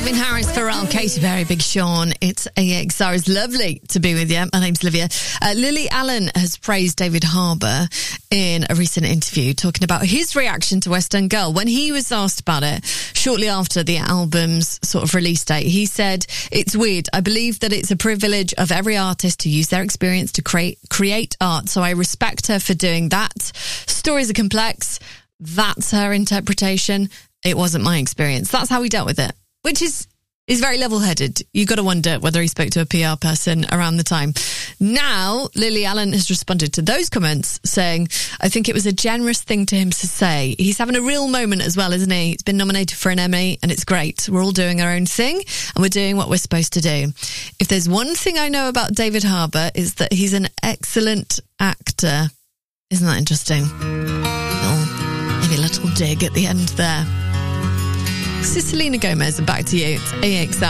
Calvin Harris, Pharrell, Katy Perry, Big Sean. It's AXR. It's lovely to be with you. My name's Olivia. Lily Allen has praised David Harbour in a recent interview, talking about his reaction to West End Girl. When he was asked about it shortly after the album's sort of release date, he said, "It's weird. I believe that it's a privilege of every artist to use their experience to create art. So I respect her for doing that. Stories are complex. That's her interpretation. It wasn't my experience." That's how he dealt with it, which is very level-headed. You've got to wonder whether he spoke to a PR person around the time. Now, Lily Allen has responded to those comments saying, "I think it was a generous thing to him to say. He's having a real moment as well, isn't he? He's been nominated for an Emmy and it's great. We're all doing our own thing and we're doing what we're supposed to do. If there's one thing I know about David Harbour, is that he's an excellent actor." Isn't that interesting? Maybe a little dig at the end there. This is Selena Gomez, and back to you. It's AXR.